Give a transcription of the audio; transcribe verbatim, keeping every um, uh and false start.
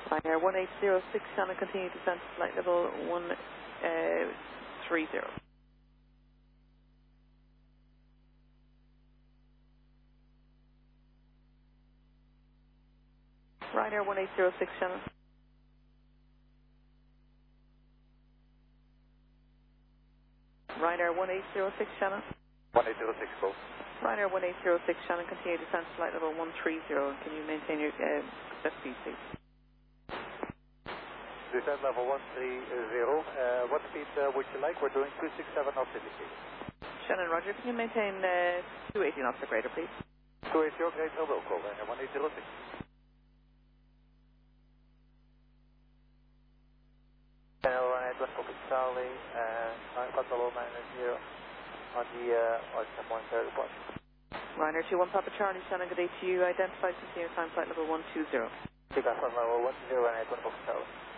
Ryanair one eight zero six, Shannon, continue descent to flight level one three zero. Ryanair one eight zero six, Shannon. Ryanair one eight zero six, Shannon. one eight zero six, go. Ryanair one eight zero six, Shannon, continue descent to flight level one three zero. Can you maintain your uh, best speed, please? Descent level one three zero. Uh, what speed uh, would you like? We're doing two six seven knots indicated. Shannon, Roger, can you maintain uh, two eighty knots or greater, please? two eighty or greater will call, Ryanair one eight zero six. Channel one eight one copy Charlie, uh, nine Control nine zero on the uh, on one third report. Ryanair two one Papa Charlie, Shannon, good day to you. Identified continuous time flight level one two zero. Take off on level one zero and eight one Papa Charlie.